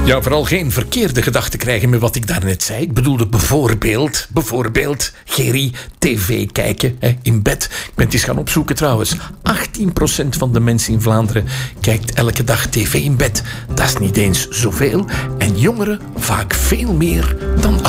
Ja, vooral geen verkeerde gedachten krijgen met wat ik daarnet zei. Ik bedoelde bijvoorbeeld, Gerry, tv kijken in bed. Ik ben het eens gaan opzoeken trouwens. 18% van de mensen in Vlaanderen kijkt elke dag tv in bed. Dat is niet eens zoveel. En jongeren vaak veel meer dan